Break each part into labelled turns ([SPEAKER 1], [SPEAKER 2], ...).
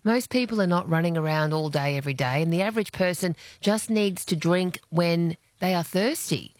[SPEAKER 1] Most people are not running around all day, every day, and the average person just needs to drink when they are thirsty.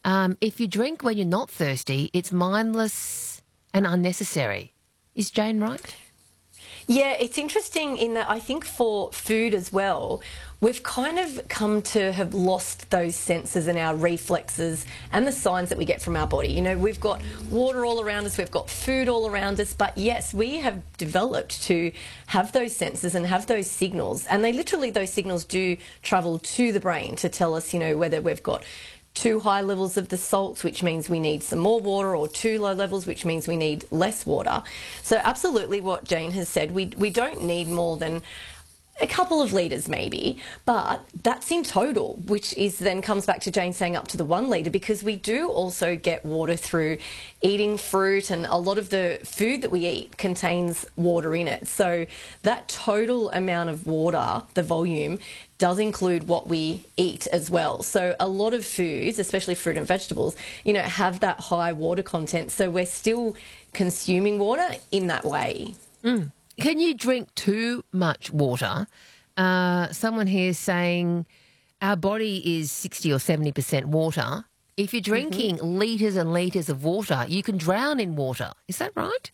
[SPEAKER 1] If you drink when you're not thirsty, it's mindless and unnecessary. Is Jane right?
[SPEAKER 2] Yeah, it's interesting in that I think for food as well, we've kind of come to have lost those senses and our reflexes and the signs that we get from our body. You know, we've got water all around us, we've got food all around us, but yes, we have developed to have those senses and have those signals. And those signals do travel to the brain to tell us, you know, whether we've got too high levels of the salts, which means we need some more water, or too low levels, which means we need less water. So absolutely what Jane has said, we don't need more than a couple of litres maybe, but that's in total, which is then comes back to Jane saying up to the 1 litre, because we do also get water through eating fruit, and a lot of the food that we eat contains water in it. So that total amount of water, the volume, does include what we eat as well. So a lot of foods, especially fruit and vegetables, you know, have that high water content. So we're still consuming water in that way.
[SPEAKER 1] Can you drink too much water? Someone here is saying our body is 60 or 70% water. If you're drinking litres and litres of water, you can drown in water. Is that right?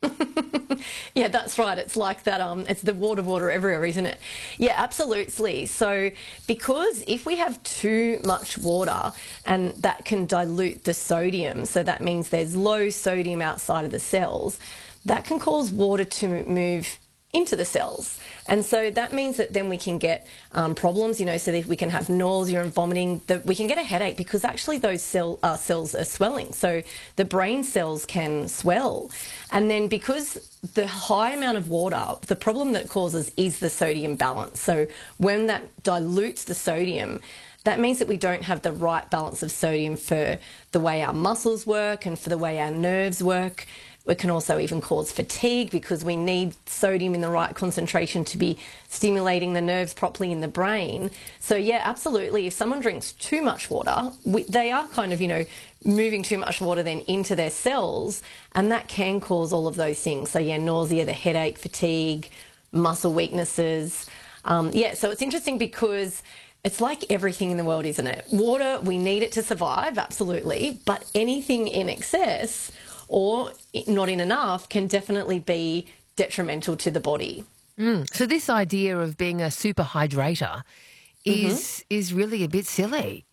[SPEAKER 2] Yeah, that's right. It's like that. It's the water everywhere, isn't it? Yeah, absolutely. So because if we have too much water, and that can dilute the sodium, so that means there's low sodium outside of the cells, that can cause water to move into the cells. And so that means that then we can get problems, you know, so that we can have nausea and vomiting, that we can get a headache, because actually those cells are swelling. So the brain cells can swell. And then because the high amount of water, the problem that causes is the sodium balance. So when that dilutes the sodium, that means that we don't have the right balance of sodium for the way our muscles work and for the way our nerves work. It can also even cause fatigue, because we need sodium in the right concentration to be stimulating the nerves properly in the brain. So yeah, absolutely. If someone drinks too much water, they are kind of, you know, moving too much water then into their cells, and that can cause all of those things. So yeah, nausea, the headache, fatigue, muscle weaknesses. Yeah, so it's interesting because it's like everything in the world, isn't it? Water, we need it to survive, absolutely, but anything in excess or not in enough can definitely be detrimental to the body.
[SPEAKER 1] So this idea of being a super hydrator is really a bit silly.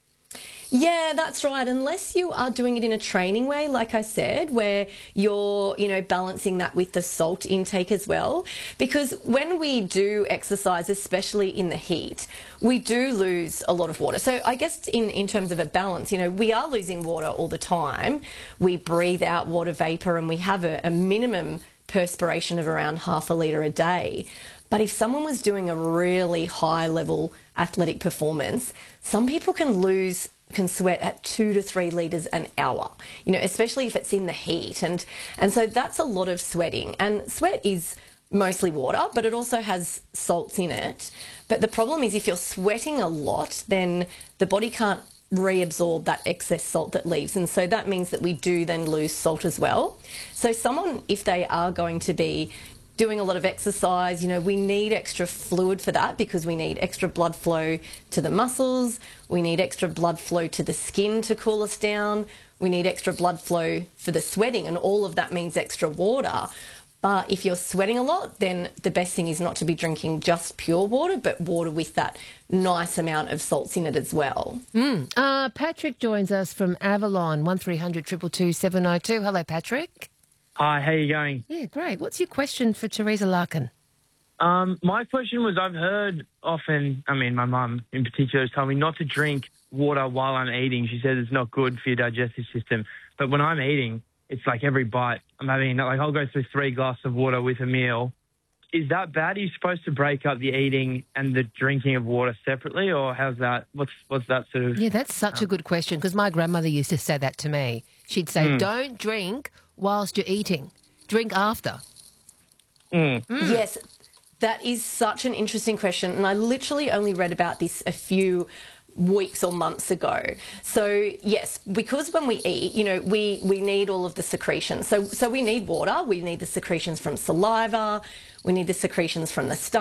[SPEAKER 2] Yeah, that's right. Unless you are doing it in a training way, like I said, where you're, you know, balancing that with the salt intake as well. Because when we do exercise, especially in the heat, we do lose a lot of water. So I guess in terms of a balance, you know, we are losing water all the time. We breathe out water vapour, and we have a minimum perspiration of around half a litre a day. But if someone was doing a really high level athletic performance, some people can sweat at 2 to 3 litres an hour, you know, especially if it's in the heat. And so that's a lot of sweating. And sweat is mostly water, but it also has salts in it. But the problem is if you're sweating a lot, then the body can't reabsorb that excess salt that leaves. And so that means that we do then lose salt as well. So someone, if they are going to be doing a lot of exercise, you know, we need extra fluid for that, because we need extra blood flow to the muscles, we need extra blood flow to the skin to cool us down, we need extra blood flow for the sweating, and all of that means extra water. But if you're sweating a lot, then the best thing is not to be drinking just pure water, but water with that nice amount of salts in it as well.
[SPEAKER 1] Patrick joins us from Avalon, 1300 222 702. Hello, Patrick.
[SPEAKER 3] Hi, how are you going?
[SPEAKER 1] Yeah, great. What's your question for Teresa Larkin?
[SPEAKER 3] My question was, I've heard often, my mum in particular has told me not to drink water while I'm eating. She says it's not good for your digestive system. But when I'm eating, it's like every bite I'll go through 3 glasses of water with a meal. Is that bad? Are you supposed to break up the eating and the drinking of water separately, or how's that? What's that sort of...
[SPEAKER 1] Yeah, that's such a good question, because my grandmother used to say that to me. She'd say, don't drink whilst you're eating. Drink after.
[SPEAKER 2] Yes, that is such an interesting question. And I literally only read about this a few weeks or months ago. So yes, because when we eat, you know, we need all of the secretions. So we need water, we need the secretions from saliva, we need the secretions from the stomach.